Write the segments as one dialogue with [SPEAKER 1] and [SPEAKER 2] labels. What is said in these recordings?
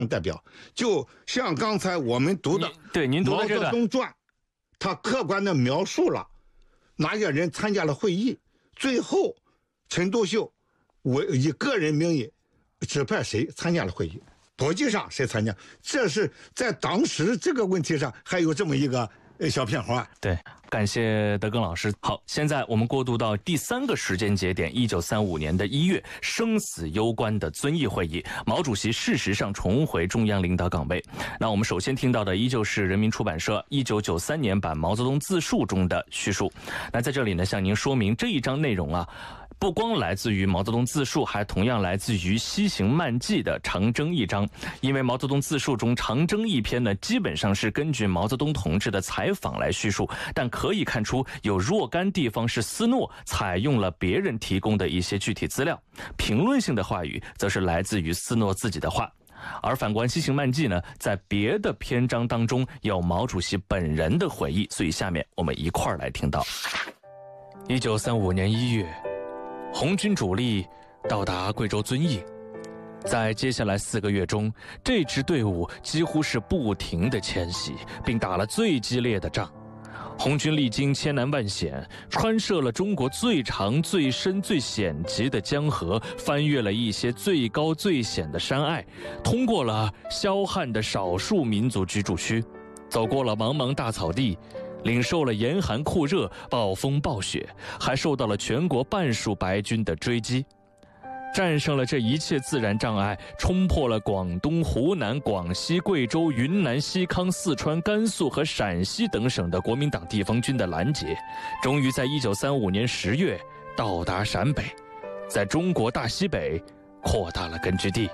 [SPEAKER 1] 代表，就像刚才我们读的，
[SPEAKER 2] 对您读的这个《
[SPEAKER 1] 毛泽东传》，他客观的描述了哪些人参加了会议，最后陈独秀以个人名义指派谁参加了会议，国际上谁参加，这是在当时这个问题上还有这么一个小片花。
[SPEAKER 2] 对，感谢德庚老师。好，现在我们过渡到第3个时间节点，1935年的1月，生死攸关的遵义会议，毛主席事实上重回中央领导岗位。那我们首先听到的依旧是人民出版社1993年版毛泽东自述中的叙述。那在这里呢，向您说明这一章内容啊，不光来自于毛泽东自述，还同样来自于《西行漫记》的长征一章。因为毛泽东自述中长征一篇呢，基本上是根据毛泽东同志的采访来叙述，但可以看出有若干地方是斯诺采用了别人提供的一些具体资料，评论性的话语则是来自于斯诺自己的话。而反观《西行漫记》呢，在别的篇章当中有毛主席本人的回忆，所以下面我们一块儿来听到。1935年1月，红军主力到达贵州遵义，在接下来4个月中，这支队伍几乎是不停地迁徙，并打了最激烈的仗。红军历经千难万险，穿涉了中国最长、最深、最险急的江河，翻越了一些最高最险的山隘，通过了萧汉的少数民族居住区，走过了茫茫大草地，领受了严寒酷热、暴风暴雪，还受到了全国半数白军的追击。战胜了这一切自然障碍，冲破了广东、湖南、广西、贵州、云南、西康、四川、甘肃和陕西等省的国民党地方军的拦截，终于在1935年10月到达陕北，在中国大西北扩大了根据地。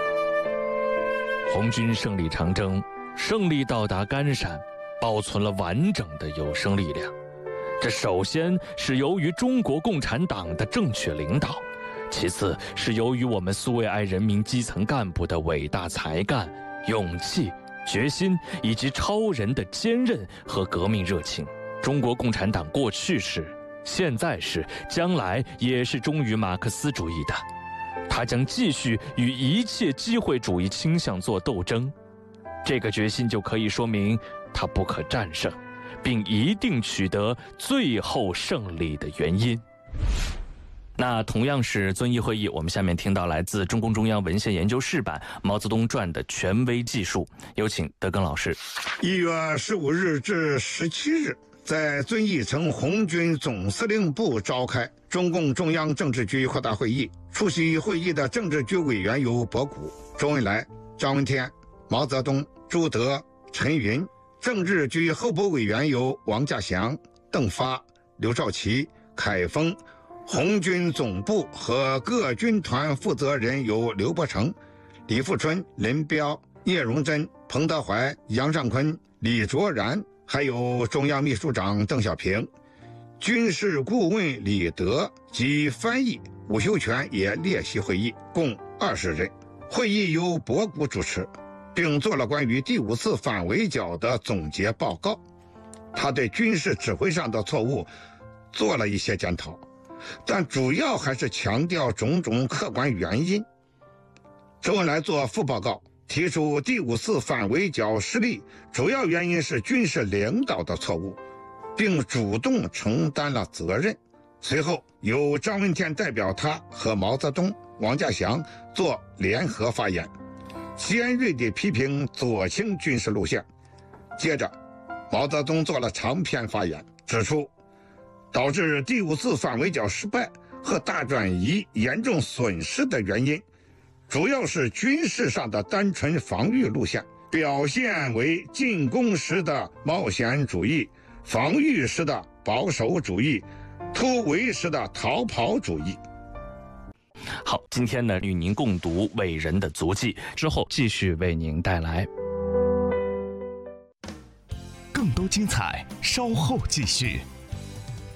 [SPEAKER 2] 红军胜利长征，胜利到达甘陕，保存了完整的有生力量。这首先是由于中国共产党的正确领导，其次是由于我们苏维埃人民基层干部的伟大才干、勇气、决心以及超人的坚韧和革命热情。中国共产党过去是、现在是、将来也是忠于马克思主义的，他将继续与一切机会主义倾向做斗争。这个决心就可以说明他不可战胜，并一定取得最后胜利的原因。那同样是遵义会议，我们下面听到来自中共中央文献研究室版《毛泽东传》的权威记述，有请德庚老师。
[SPEAKER 1] 1月15日至17日，在遵义城红军总司令部召开中共中央政治局扩大会议。出席会议的政治局委员有博古、周恩来、张闻天、毛泽东、朱德、陈云；政治局候补委员有王稼祥、邓发、刘少奇、凯丰；红军总部和各军团负责人有刘伯承、李富春、林彪、聂荣臻、彭德怀、杨尚昆、李卓然，还有中央秘书长邓小平。军事顾问李德及翻译伍修权也列席会议，共20人。会议由博古主持，并做了关于第5次反围剿的总结报告。他对军事指挥上的错误做了一些检讨，但主要还是强调种种客观原因。周恩来做副报告，提出第5次反围剿失利主要原因是军事领导的错误，并主动承担了责任。随后由张闻天代表他和毛泽东、王稼祥做联合发言，尖锐地批评左倾军事路线。接着毛泽东做了长篇发言，指出导致第5次反围剿失败和大转移严重损失的原因，主要是军事上的单纯防御路线，表现为进攻时的冒险主义，防御时的保守主义，突围时的逃跑主义。
[SPEAKER 2] 好，今天呢，与您共读伟人的足迹，之后继续为您带来
[SPEAKER 3] 更多精彩，稍后继续。